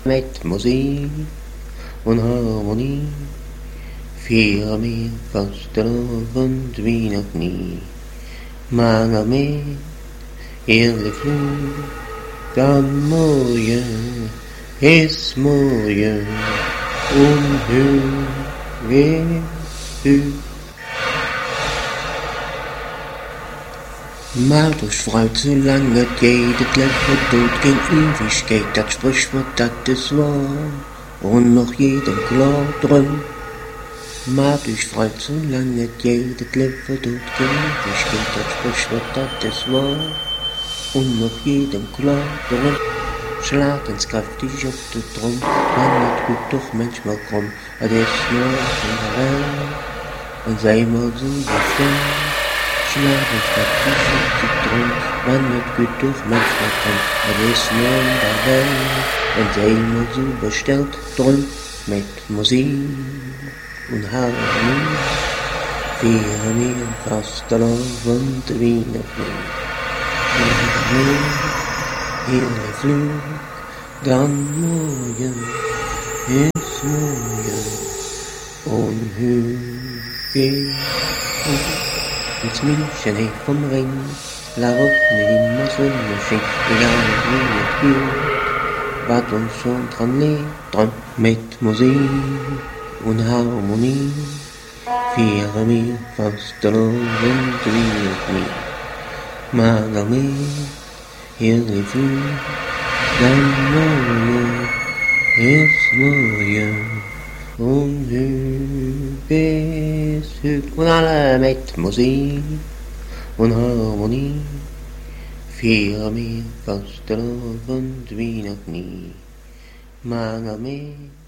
Mit Musik und Harmonie feiern wir Fastelavond wie noch nie. Mange med ehrlich Flug, dann morgen ist morgen und höher höher. Macht euch Freude, solange es geht, das Leben tut kein Ewigkeit, das Sprichwort, das ist wahr, und noch jedem klar drum. Macht euch Freude, solange es geht, das Leben tut kein Ewigkeit, das Sprichwort, das ist wahr, und noch jedem klar drum. Schlag ins kräftig auf den Drum, man wird gut doch manchmal krumm, es ist nur in der Welt, und sei mal so befreit. Schlag ins kräftig auf den Drum, man wird gut doch manchmal krumm, es ist nur in der Welt, und sei mal so bestellt drum, mit Musik und Harmonie, feiern wir Fastelavond wie noch nie. Ehrlich Flug, dann morgen ist morgen und höher geht ins München vom Ring, la Route immer Sonnenschein, egal wie es geht, was uns schon dran liegt, dran mit Musik und Harmonie, feiern wir Fastelavond wie noch nie. Mange med ehrlich Flug, dann morgen ist morgen und höher ist höher. Und alle mit Musik und Harmonie feiern wir Fastelavond wie noch nie. Mange med